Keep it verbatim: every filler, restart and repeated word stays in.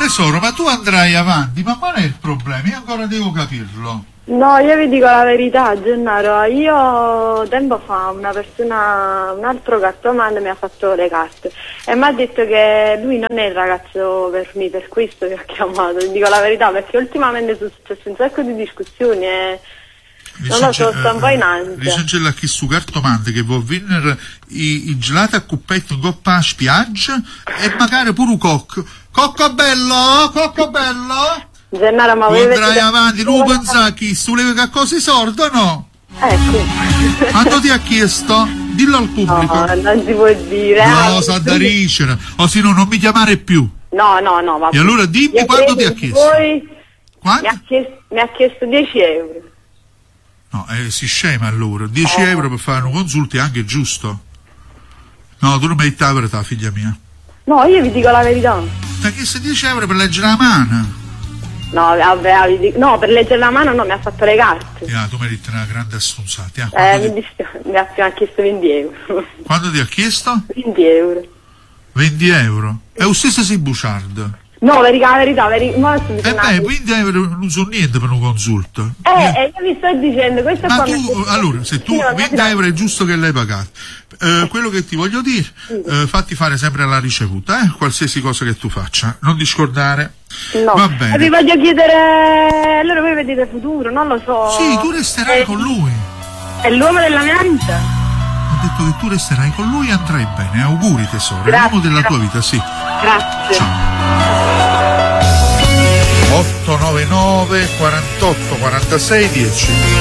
Tesoro, ma tu andrai avanti, ma qual è il problema? Io ancora devo capirlo. No, io vi dico la verità, Gennaro, io tempo fa una persona, un altro cartomante mi ha fatto le carte e mi ha detto che lui non è il ragazzo per me, per questo che ho chiamato, vi dico la verità, perché ultimamente sono successe un sacco di discussioni e non lo so, sto un po' in ansia. Risancella qui su cartomante che vuol venire i, i gelati a cuppetto in coppa a spiaggia e magari pure un cocco. Cocco bello, cocco bello! Gennaro, ma tu voi andrai avanti, non pensare che su le che cose sorda, no? Ecco. Quando ti ha chiesto? Dillo al pubblico. No, non si può dire. No, sa da ricere, o se no non mi chiamare più. No, no, no. Ma e allora dimmi quanto ti ha chiesto. Voi quanto? Mi, ha chiesto, mi ha chiesto dieci euro. No, eh, si scema allora. dieci eh. euro per fare un consulto è anche giusto. No, tu non mi hai detto la verità, figlia mia. No, io vi dico la verità. Ti ha chiesto dieci euro per leggere la mano? No, vabbè, vi dico, no, per leggere la mano no, mi ha fatto le carte. Yeah, tu mi hai detto una grande assunzata. Eh, ti... mi, dispiace, mi, ha, mi ha chiesto venti euro. Quando ti ha chiesto? venti euro. venti euro? È lo stesso si buciardo. No, per la verità, per i... Ma eh beh, venti euro non so niente per un consulto. Eh, io, eh, io vi sto dicendo, questo ma qua tu, mi... allora, se tu venti euro è giusto che l'hai pagato. Eh, quello che ti voglio dire, eh, fatti fare sempre la ricevuta, eh, qualsiasi cosa che tu faccia, non ti scordare. No. Va bene. E vi voglio chiedere, allora voi vedete futuro, non lo so. Sì, tu resterai eh, con lui. È l'uomo della mia vita. Ho detto che tu resterai con lui e andrai bene. Auguri tesoro, grazie, è l'uomo della grazie. tua vita, sì. Grazie. Ciao. otto nove nove quarantotto quarantasei dieci